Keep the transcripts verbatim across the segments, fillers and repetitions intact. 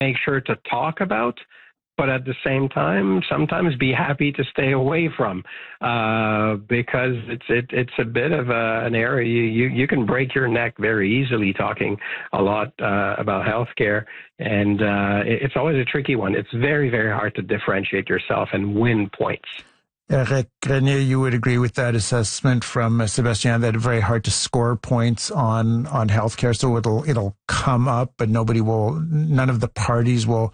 make sure to talk about, but at the same time, sometimes be happy to stay away from, uh, because it's it, it's a bit of a, an area you, you, you can break your neck very easily talking a lot uh, about healthcare, and uh, it, it's always a tricky one. It's very, very hard to differentiate yourself and win points. Eric Grenier, you would agree with that assessment from uh, Sébastien, that it's very hard to score points on on healthcare, so it'll it'll come up, but nobody will, none of the parties will.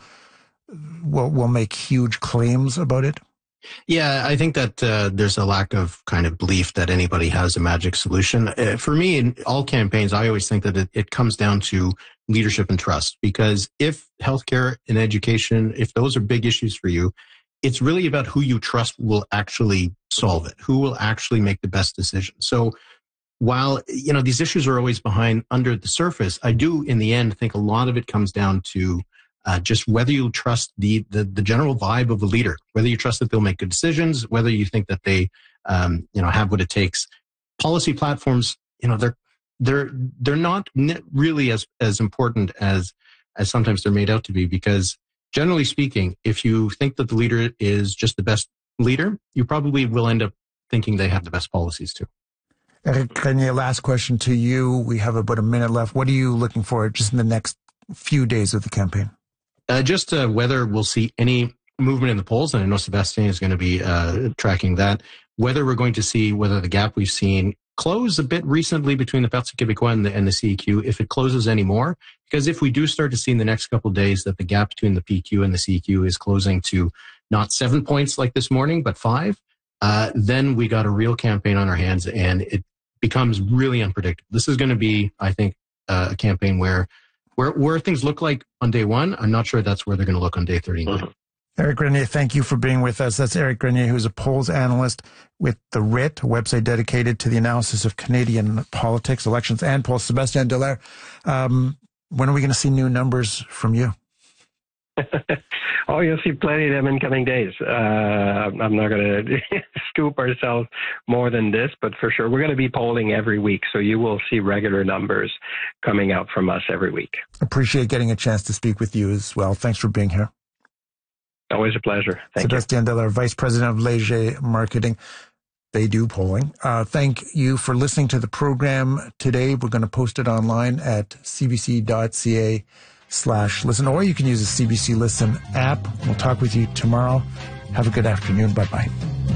will will make huge claims about it? Yeah, I think that uh, there's a lack of kind of belief that anybody has a magic solution. Uh, for me, in all campaigns, I always think that it, it comes down to leadership and trust, because if healthcare and education, if those are big issues for you, it's really about who you trust will actually solve it, who will actually make the best decision. So while, you know, these issues are always behind under the surface, I do in the end think a lot of it comes down to Uh, just whether you trust the, the the general vibe of the leader, whether you trust that they'll make good decisions, whether you think that they, um, you know, have what it takes. Policy platforms, you know, they're they're they're not really as as important as as sometimes they're made out to be, because generally speaking, if you think that the leader is just the best leader, you probably will end up thinking they have the best policies too. Eric Grenier, last question to you. We have about a minute left. What are you looking for just in the next few days of the campaign? Uh, just uh, whether we'll see any movement in the polls, and I know Sébastien is going to be uh, tracking that, whether we're going to see whether the gap we've seen close a bit recently between the Parti québécois and the, and the C E Q, if it closes anymore. Because if we do start to see in the next couple of days that the gap between the P Q and the C E Q is closing to not seven points like this morning, but five, uh, then we got a real campaign on our hands, and it becomes really unpredictable. This is going to be, I think, uh, a campaign where Where, where things look like on day one, I'm not sure that's where they're going to look on day thirty-nine. Mm-hmm. Eric Grenier, thank you for being with us. That's Eric Grenier, who's a polls analyst with The Writ, a website dedicated to the analysis of Canadian politics, elections, and polls. Sébastien Dallaire, um, when are we going to see new numbers from you? Oh, you'll see plenty of them in coming days. Uh, I'm not going to scoop ourselves more than this, but for sure, we're going to be polling every week. So you will see regular numbers coming out from us every week. Appreciate getting a chance to speak with you as well. Thanks for being here. Always a pleasure. Thank Sébastien Dallaire, Vice President of Léger Marketing. They do polling. Uh, thank you for listening to the program today. We're going to post it online at cbc.ca slash listen, or you can use the C B C Listen app. We'll talk with you tomorrow. Have a good afternoon. Bye-bye.